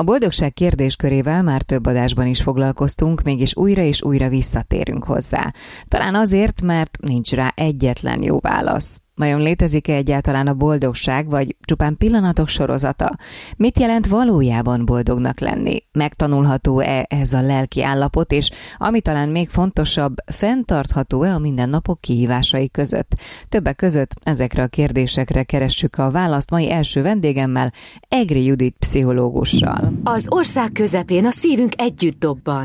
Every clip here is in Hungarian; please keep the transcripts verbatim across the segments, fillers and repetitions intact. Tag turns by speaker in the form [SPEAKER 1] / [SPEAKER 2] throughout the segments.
[SPEAKER 1] A boldogság kérdéskörével már több adásban is foglalkoztunk, mégis újra és újra visszatérünk hozzá. Talán azért, mert nincs rá egyetlen jó válasz. Vajon létezik-e egyáltalán a boldogság, vagy csupán pillanatok sorozata? Mit jelent valójában boldognak lenni? Megtanulható-e ez a lelki állapot, és ami talán még fontosabb, fenntartható-e a mindennapok kihívásai között? Többek között ezekre a kérdésekre keressük a választ mai első vendégemmel, Egri Judit pszichológussal.
[SPEAKER 2] Az ország közepén a szívünk együtt dobban.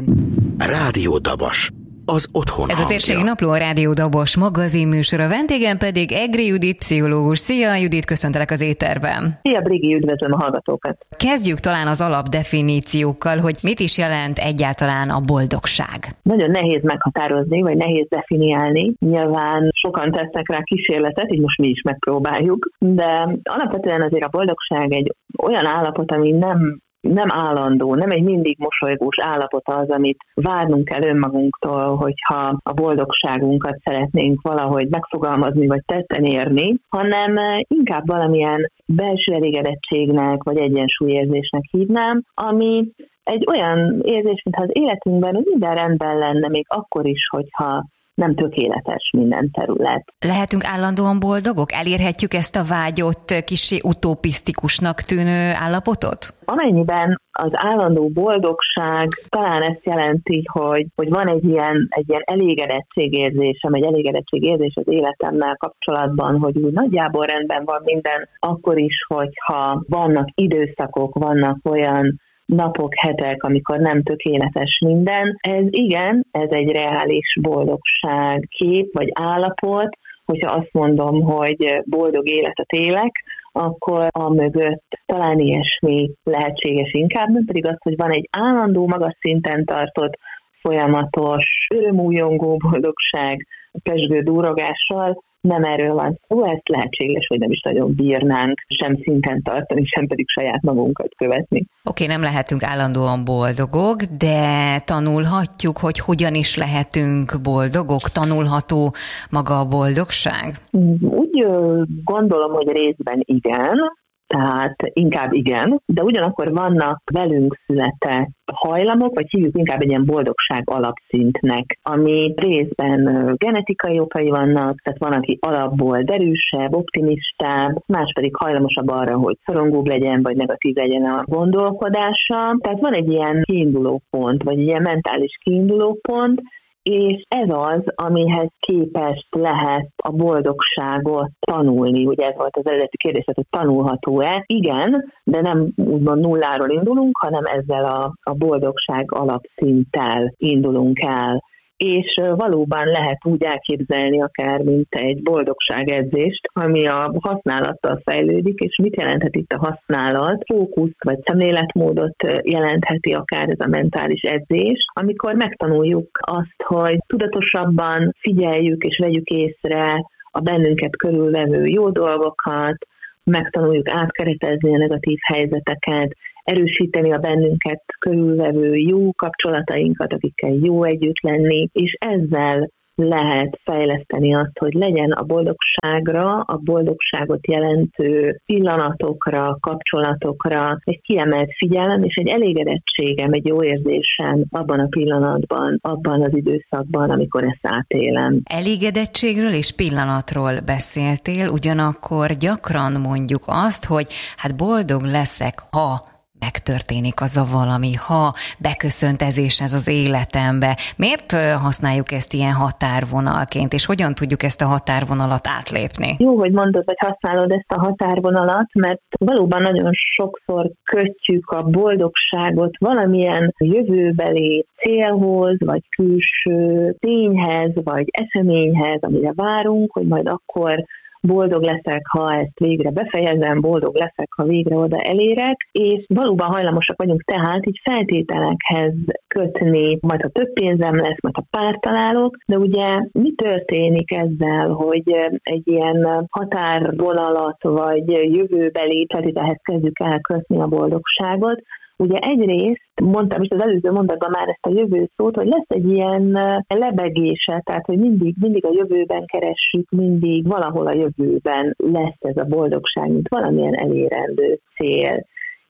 [SPEAKER 3] Rádió Dabas. Az otthon
[SPEAKER 1] Ez a Térségi Napló, a Rádió Dabas magazinműsor, a vendégem pedig Egri Judit pszichológus. Szia Judit, köszöntelek az éterben.
[SPEAKER 4] Szia Brigi, üdvözlöm a hallgatókat.
[SPEAKER 1] Kezdjük talán az alapdefiníciókkal, hogy mit is jelent egyáltalán a boldogság.
[SPEAKER 4] Nagyon nehéz meghatározni, vagy nehéz definiálni. Nyilván sokan tesznek rá kísérletet, így most mi is megpróbáljuk, de alapvetően azért a boldogság egy olyan állapot, ami nem nem állandó, nem egy mindig mosolygós állapot az, amit várnunk kell önmagunktól, hogyha a boldogságunkat szeretnénk valahogy megfogalmazni, vagy tetten érni, hanem inkább valamilyen belső elégedettségnek, vagy egyensúlyérzésnek hívnám, ami egy olyan érzés, mintha az életünkben minden rendben lenne, még akkor is, hogyha nem tökéletes minden terület.
[SPEAKER 1] Lehetünk állandóan boldogok? Elérhetjük ezt a vágyott, kissé utopisztikusnak tűnő állapotot?
[SPEAKER 4] Amennyiben az állandó boldogság talán ezt jelenti, hogy, hogy van egy ilyen, egy ilyen elégedettségérzésem, egy elégedettségérzés az életemmel kapcsolatban, hogy úgy nagyjából rendben van minden, akkor is, hogyha vannak időszakok, vannak olyan napok, hetek, amikor nem tökéletes minden. Ez igen, ez egy reális boldogság kép vagy állapot, hogyha azt mondom, hogy boldog életet élek, akkor a mögött talán ilyesmi lehetséges inkább, nem pedig az, hogy van egy állandó, magas szinten tartott, folyamatos, örömújongó boldogság, pezsgő dúrogással. Nem erről van szó, ezt lehetséges, hogy nem is nagyon bírnánk sem szinten tartani, sem pedig saját magunkat követni.
[SPEAKER 1] Oké, okay, nem lehetünk állandóan boldogok, de tanulhatjuk, hogy hogyan is lehetünk boldogok? Tanulható maga a boldogság?
[SPEAKER 4] Úgy gondolom, hogy részben igen, tehát inkább igen, de ugyanakkor vannak velünk született hajlamok, vagy hívjuk inkább egy ilyen boldogság alapszintnek, ami részben genetikai okai vannak, tehát van, aki alapból derűsebb, optimistább, más pedig hajlamosabb arra, hogy szorongóbb legyen, vagy negatív legyen a gondolkodása. Tehát van egy ilyen kiindulópont, vagy egy ilyen mentális kiindulópont, és ez az, amihez képest lehet a boldogságot tanulni. Ugye ez volt az eredeti kérdés, hogy tanulható-e? Igen, de nem úgymond nulláról indulunk, hanem ezzel a, a boldogság alapszinttel indulunk el. És valóban lehet úgy elképzelni akár, mint egy boldogságedzést, ami a használattal fejlődik, és mit jelenthet itt a használat? Fókuszt vagy szemléletmódot jelentheti akár ez a mentális edzés, amikor megtanuljuk azt, hogy tudatosabban figyeljük és vegyük észre a bennünket körülvevő jó dolgokat, megtanuljuk átkeretezni a negatív helyzeteket, erősíteni a bennünket körülvevő jó kapcsolatainkat, akikkel jó együtt lenni, és ezzel lehet fejleszteni azt, hogy legyen a boldogságra, a boldogságot jelentő pillanatokra, kapcsolatokra egy kiemelt figyelem, és egy elégedettségem, egy jó érzésem abban a pillanatban, abban az időszakban, amikor ezt átélem.
[SPEAKER 1] Elégedettségről és pillanatról beszéltél, ugyanakkor gyakran mondjuk azt, hogy hát boldog leszek, ha megtörténik az a valami, ha beköszöntezés ez az életembe. Miért használjuk ezt ilyen határvonalként, és hogyan tudjuk ezt a határvonalat átlépni?
[SPEAKER 4] Jó, hogy mondod, hogy használod ezt a határvonalat, mert valóban nagyon sokszor kötjük a boldogságot valamilyen jövőbeli célhoz, vagy külső tényhez, vagy eseményhez, amire várunk, hogy majd akkor boldog leszek, ha ezt végre befejezem, boldog leszek, ha végre oda elérek, és valóban hajlamosak vagyunk tehát így feltételekhez kötni, majd ha több pénzem lesz, majd ha párt találok, de ugye mi történik ezzel, hogy egy ilyen határvonalat vagy jövőbeli feltételhez kezdjük el kötni a boldogságot? Ugye egyrészt, mondtam is az előző mondatban már ezt a jövő szót, hogy lesz egy ilyen lebegése, tehát hogy mindig, mindig a jövőben keressük, mindig valahol a jövőben lesz ez a boldogság, mint valamilyen elérendő cél.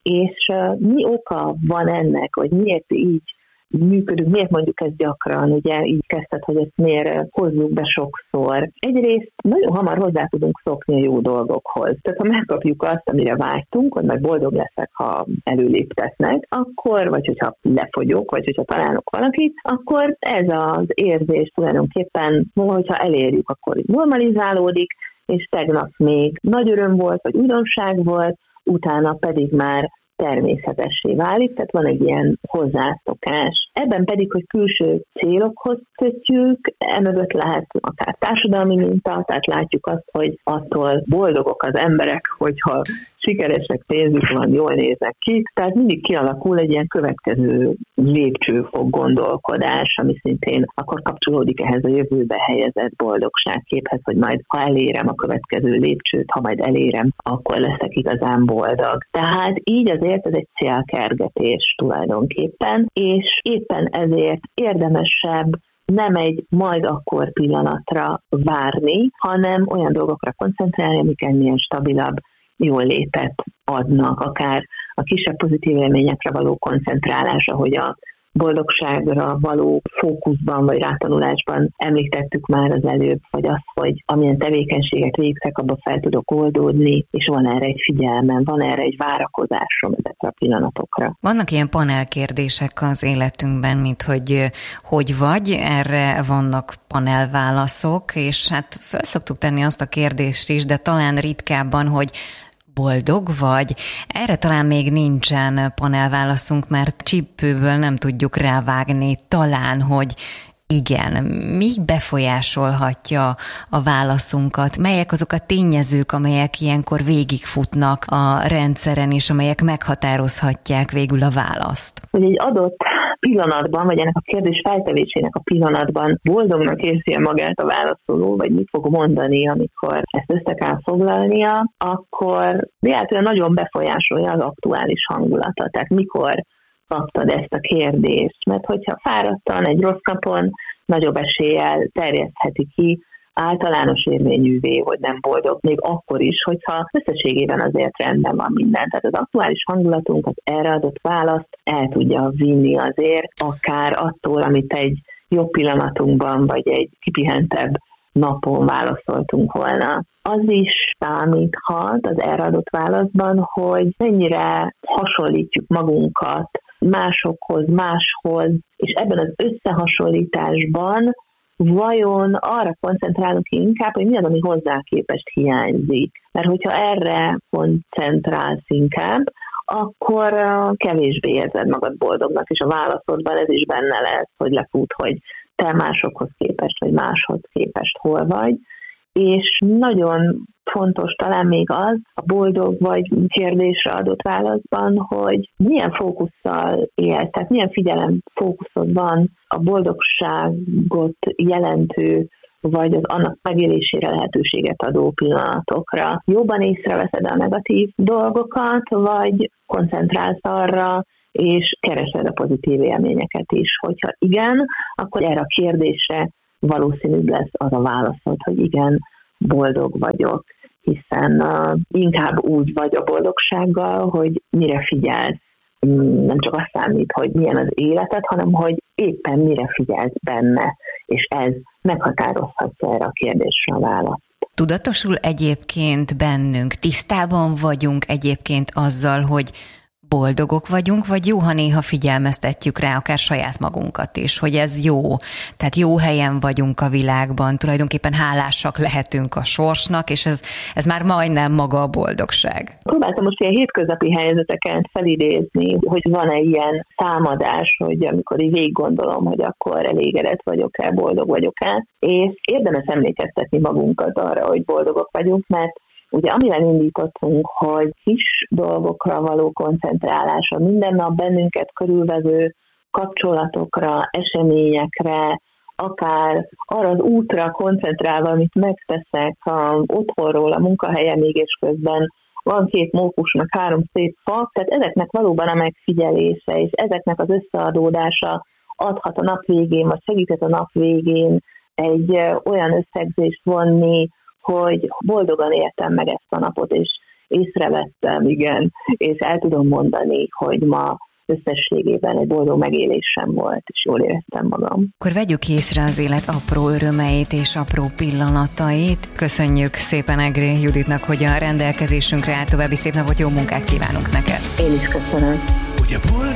[SPEAKER 4] És uh, mi oka van ennek, hogy miért így működünk, miért mondjuk ezt gyakran, ugye így kezdted, hogy ezt miért hozzuk be sokszor. Egyrészt nagyon hamar hozzá tudunk szokni a jó dolgokhoz. Tehát ha megkapjuk azt, amire vágytunk, hogy majd boldog leszek, ha előléptetnek, akkor, vagy hogyha lefogyok, vagy hogyha találok valakit, akkor ez az érzés tulajdonképpen, hogyha elérjük, akkor normalizálódik, és tegnap még nagy öröm volt, vagy újdonság volt, utána pedig már természetessé válik, tehát van egy ilyen hozzászokás. Ebben pedig, hogy külső célokhoz kötjük, emögött lehet akár társadalmi minta, tehát látjuk azt, hogy attól boldogok az emberek, hogyha sikeresek, pénzük van, jól néznek ki, tehát mindig kialakul egy ilyen következő lépcsőfok gondolkodás, ami szintén akkor kapcsolódik ehhez a jövőbe helyezett boldogságképhez, hogy majd ha elérem a következő lépcsőt, ha majd elérem, akkor leszek igazán boldog. Tehát így azért ez egy célkergetés tulajdonképpen, és éppen ezért érdemesebb nem egy majd akkor pillanatra várni, hanem olyan dolgokra koncentrálni, amik ennél stabilabb jól létet adnak, akár a kisebb pozitív élményekre való koncentrálás, ahogy a boldogságra való fókuszban vagy rátanulásban említettük már az előbb, vagy az, hogy amilyen tevékenységet végzek, abban fel tudok oldódni, és van erre egy figyelmem, van erre egy várakozásom ezekre a pillanatokra.
[SPEAKER 1] Vannak ilyen panelkérdések az életünkben, mint hogy hogy vagy, erre vannak panelválaszok, és hát fel szoktuk tenni azt a kérdést is, de talán ritkábban, hogy boldog vagy? Erre talán még nincsen panelválaszunk, mert csípőből nem tudjuk rávágni talán, hogy igen. Mi befolyásolhatja a válaszunkat? Melyek azok a tényezők, amelyek ilyenkor végigfutnak a rendszeren, és amelyek meghatározhatják végül a választ?
[SPEAKER 4] Hogy egy adott pillanatban, vagy ennek a kérdés feltevésének a pillanatban boldognak érzi magát a válaszoló, vagy mit fog mondani, amikor ezt össze kell foglalnia, akkor véletlenül nagyon befolyásolja az aktuális hangulata. Tehát mikor kaptad ezt a kérdést, mert hogyha fáradtan, egy rossz napon, nagyobb eséllyel terjesztheti ki általános érvényűvé, hogy nem boldog, még akkor is, hogyha összességében azért rendben van minden. Tehát az aktuális hangulatunk, az erre adott választ el tudja vinni azért, akár attól, amit egy jobb pillanatunkban, vagy egy kipihentebb napon válaszoltunk volna. Az is számíthat az erre adott válaszban, hogy mennyire hasonlítjuk magunkat másokhoz, máshoz, és ebben az összehasonlításban vajon arra koncentrálunk inkább, hogy mi az, ami hozzá képest hiányzik. Mert hogyha erre koncentrálsz inkább, akkor kevésbé érzed magad boldognak, és a válaszodban ez is benne lesz, hogy lefut, hogy te másokhoz képest, vagy máshoz képest hol vagy. És nagyon fontos talán még az, a boldog vagy kérdésre adott válaszban, hogy milyen fókusszal élsz, tehát milyen figyelem fókuszod van a boldogságot jelentő, vagy az annak megélésére lehetőséget adó pillanatokra. Jobban észreveszed a negatív dolgokat, vagy koncentrálsz arra, és keresed a pozitív élményeket is. Hogyha igen, akkor erre a kérdésre valószínűbb lesz az a válaszod, hogy igen, boldog vagyok, hiszen uh, inkább úgy vagy a boldogsággal, hogy mire figyelsz. Nem csak azt számít, hogy milyen az életed, hanem hogy éppen mire figyelsz benne, és ez meghatározhatja erre a kérdésre a választ.
[SPEAKER 1] Tudatosul egyébként bennünk, tisztában vagyunk egyébként azzal, hogy boldogok vagyunk, vagy jó, ha néha figyelmeztetjük rá akár saját magunkat is, hogy ez jó. Tehát jó helyen vagyunk a világban, tulajdonképpen hálásak lehetünk a sorsnak, és ez, ez már majdnem maga a boldogság.
[SPEAKER 4] Próbáltam most ilyen hétköznapi helyzeteket felidézni, hogy van-e ilyen számadás, hogy amikor így végig gondolom, hogy akkor elégedett vagyok-e, boldog vagyok-e, és érdemes emlékeztetni magunkat arra, hogy boldogok vagyunk, mert ugye amivel indítottunk, hogy kis dolgokra való koncentrálásra, minden nap bennünket körülvevő kapcsolatokra, eseményekre, akár arra az útra koncentrálva, amit megteszek a otthonról, a munkahelyemig, és közben van két mókus, meg három szép fa, tehát ezeknek valóban a megfigyelése, és ezeknek az összeadódása adhat a nap végén, vagy segíthet a nap végén egy olyan összegzést vonni, hogy boldogan éltem meg ezt a napot, és észrevettem, igen, és el tudom mondani, hogy ma összességében egy boldog megélésem volt, és jól éreztem magam.
[SPEAKER 1] Akkor vegyük észre az élet apró örömeit és apró pillanatait. Köszönjük szépen Egri Juditnak, hogy a rendelkezésünkre áll. További szép napot, jó munkát kívánunk neked!
[SPEAKER 4] Én is köszönöm.
[SPEAKER 3] Hogy a